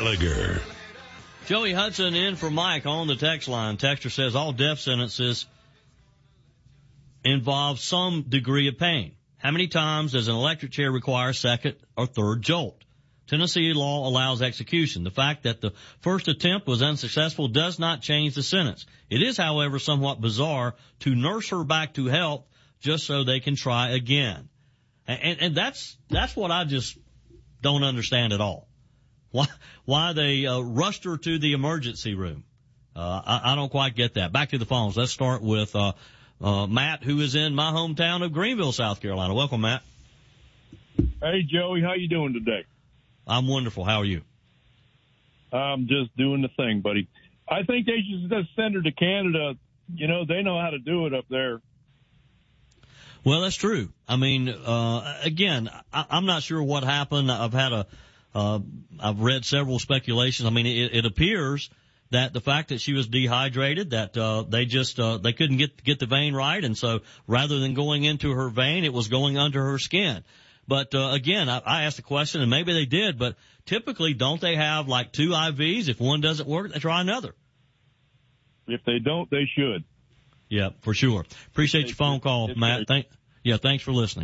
Gallagher. Joey Hudson in for Mike on the text line. Texter says all death sentences involve some degree of pain. How many times does an electric chair require a second or third jolt? Tennessee law allows execution. The fact that the first attempt was unsuccessful does not change the sentence. It is, however, somewhat bizarre to nurse her back to health just so they can try again. And that's what I just don't understand at all. Why they rushed her to the emergency room. I don't quite get that. Back to the phones. Let's start with Matt, who is in my hometown of Greenville, South Carolina. Welcome, Matt. Hey, Joey. How you doing today? I'm wonderful. How are you? I'm just doing the thing, buddy. I think they should just send her to Canada. You know, they know how to do it up there. Well, that's true. I mean, again, I'm not sure what happened. I've read several speculations. I mean, it appears that the fact that she was dehydrated, that they couldn't get the vein right, and so rather than going into her vein, it was going under her skin. But again, I asked the question, and maybe they did, but typically don't they have like 2 IVs? If one doesn't work, they try another. If they don't, they should. Yeah, for sure. Appreciate your phone call, Matt. Thanks for listening.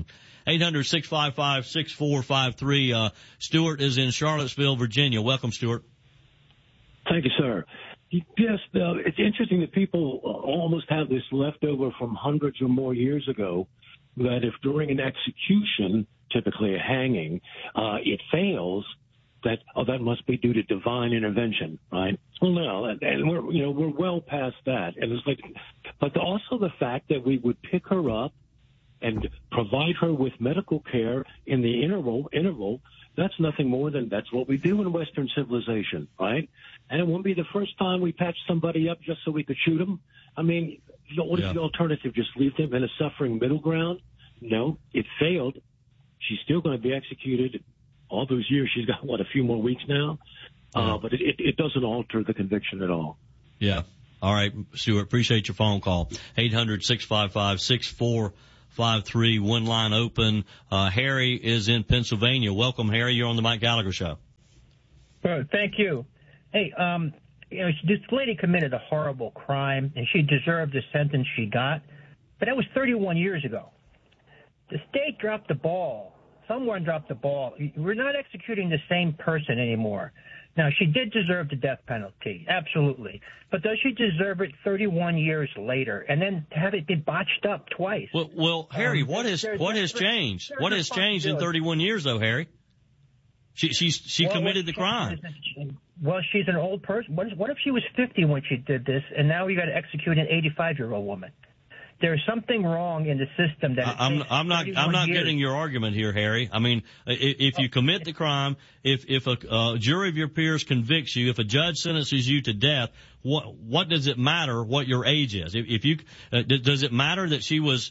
800-655-6453. Stuart is in Charlottesville, Virginia. Welcome, Stuart. Thank you, sir. Yes, it's interesting that people almost have this leftover from hundreds or more years ago, that if during an execution, typically a hanging, it fails, that must be due to divine intervention, right? Well, no, and we're well past that, and it's like, but also the fact that we would pick her up and provide her with medical care in the interval, that's nothing more than that's what we do in Western civilization, right? And it won't be the first time we patch somebody up just so we could shoot them. I mean, what is the alternative? Just leave them in a suffering middle ground? No, it failed. She's still going to be executed. All those years, she's got, a few more weeks now? But it doesn't alter the conviction at all. Yeah. All right, Stuart, appreciate your phone call. 800-655-6453, one line open. Harry is in Pennsylvania. Welcome, Harry. You're on the Mike Gallagher Show. Thank you. Hey, this lady committed a horrible crime, and she deserved the sentence she got, but that was 31 years ago. The state dropped the ball. Someone dropped the ball. We're not executing the same person anymore. Now, she did deserve the death penalty, absolutely. But does she deserve it 31 years later, and then have it be botched up twice? Well, Harry, what has changed? What has changed in 31 years, though, Harry? She committed the crime. Well, she's an old person. What if she was 50 when she did this, and now we got to execute an 85-year-old woman? There's something wrong in the system that I'm not getting your argument here, Harry. I mean, if you commit the crime, if a jury of your peers convicts you, if a judge sentences you to death, what does it matter what your age is? If you does it matter that she was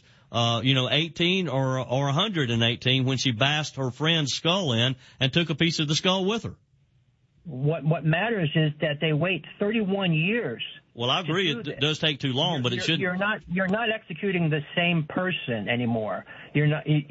18 or 118 when she bashed her friend's skull in and took a piece of the skull with her? What matters is that they wait 31 years. Well, I agree it does take too long, but it shouldn't. You're not executing the same person anymore. You're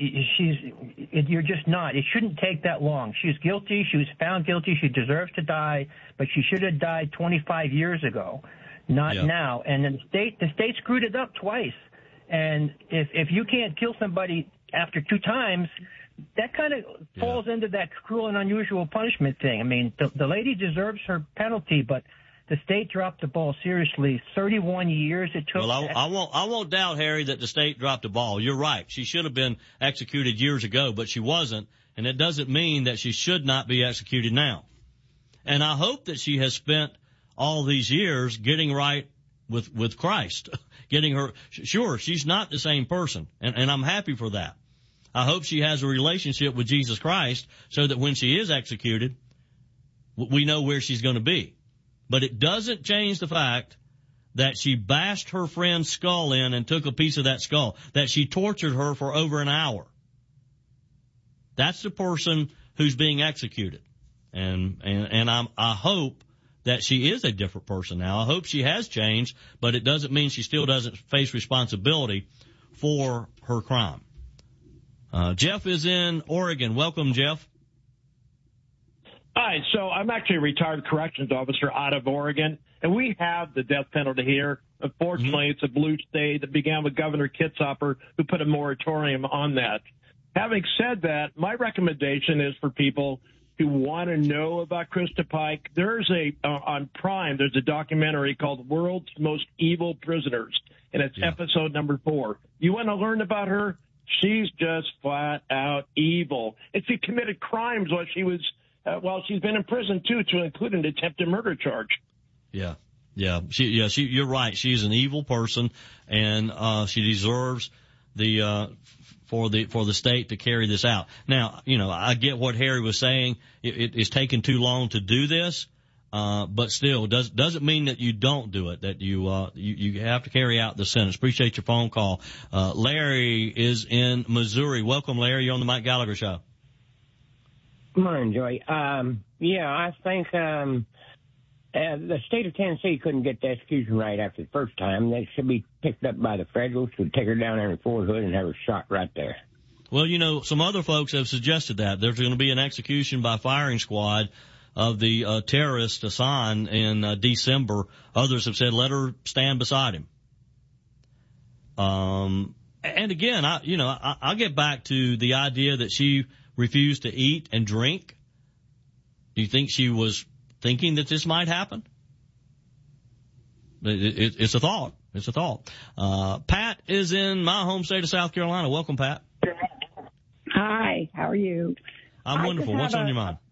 just not. It shouldn't take that long. She's guilty. She was found guilty. She deserves to die, but she should have died 25 years ago, not now. And then the state screwed it up twice. And if you can't kill somebody after 2 times, that kind of falls into that cruel and unusual punishment thing. I mean, the lady deserves her penalty, but the state dropped the ball seriously. 31 years it took. Well, I won't doubt, Harry, that the state dropped the ball. You're right. She should have been executed years ago, but she wasn't, and it doesn't mean that she should not be executed now. And I hope that she has spent all these years getting right with Christ, getting her. Sure, she's not the same person, and I'm happy for that. I hope she has a relationship with Jesus Christ so that when she is executed, we know where she's going to be. But it doesn't change the fact that she bashed her friend's skull in and took a piece of that skull, that she tortured her for over an hour. That's the person who's being executed. And I hope that she is a different person now. I hope she has changed, but it doesn't mean she still doesn't face responsibility for her crime. Jeff is in Oregon. Welcome, Jeff. Hi. So I'm actually a retired corrections officer out of Oregon, and we have the death penalty here. Unfortunately, It's a blue state that began with Governor Kitzhaber, who put a moratorium on that. Having said that, my recommendation is for people who want to know about Krista Pike. There's on Prime, there's a documentary called World's Most Evil Prisoners, and it's episode number 4. You want to learn about her? She's just flat out evil. And she committed crimes while she's been in prison too, to include an attempted murder charge. Yeah. You're right. She's an evil person, and she deserves for the state to carry this out. Now, I get what Harry was saying. It's taken too long to do this, but still, doesn't mean that you don't do it. That you have to carry out the sentence. Appreciate your phone call. Larry is in Missouri. Welcome, Larry. You're on the Mike Gallagher Show. Good morning, Joey. I think the state of Tennessee couldn't get the execution right after the first time. They should be picked up by the federals who take her down there in Fort Hood and have her shot right there. Well, some other folks have suggested that. There's going to be an execution by firing squad of the terrorist Hassan in December. Others have said let her stand beside him. And again, I get back to the idea that she refused to eat and drink. Do you think she was thinking that this might happen? It's a thought. It's a thought. Pat is in my home state of South Carolina. Welcome, Pat. Hi, how are you? I'm wonderful. What's on your mind?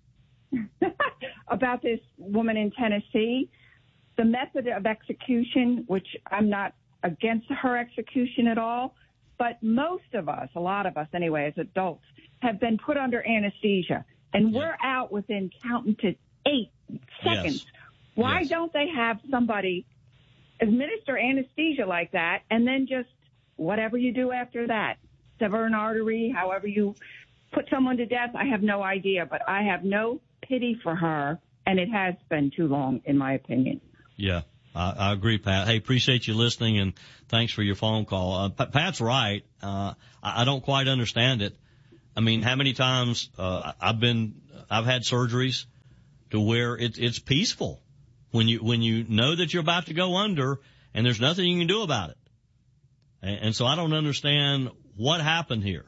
About this woman in Tennessee, the method of execution, which I'm not against her execution at all, but most of us, a lot of us anyway, as adults, have been put under anesthesia, and we're out within counting to 8 seconds. Yes. Why don't they have somebody administer anesthesia like that, and then just whatever you do after that, sever an artery, however you put someone to death, I have no idea, but I have no pity for her, and it has been too long, in my opinion. Yeah, I agree, Pat. Hey, appreciate you listening, and thanks for your phone call. Pat's right. I don't quite understand it. I mean, how many times I've had surgeries to where it's peaceful when you know that you're about to go under and there's nothing you can do about it. And so I don't understand what happened here.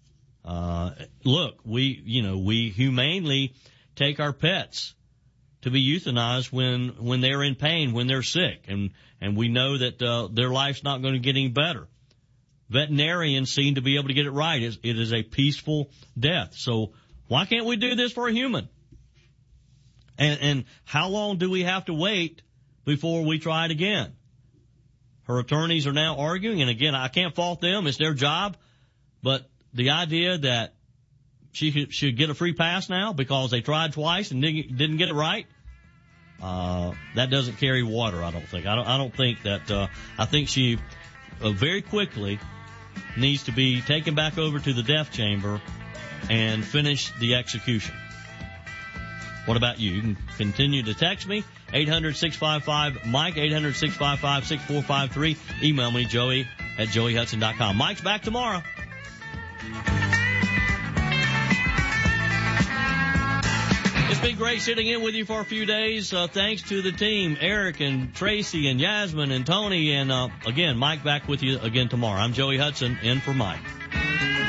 Look, we humanely take our pets to be euthanized when they're in pain, when they're sick, and we know that their life's not going to get any better. Veterinarians seem to be able to get it right. It is a peaceful death. So why can't we do this for a human? And how long do we have to wait before we try it again? Her attorneys are now arguing, and again, I can't fault them. It's their job. But the idea that she should get a free pass now because they tried twice and didn't get it right, that doesn't carry water, I don't think. I don't think that, I think she very quickly needs to be taken back over to the death chamber and finish the execution. What about you? You can continue to text me, 800-655-MIKE, 800-655-6453. Email me, joey@joeyhudson.com. Mike's back tomorrow. It's been great sitting in with you for a few days. Thanks to the team, Eric and Tracy and Yasmin and Tony. And again, Mike back with you again tomorrow. I'm Joey Hudson, in for Mike.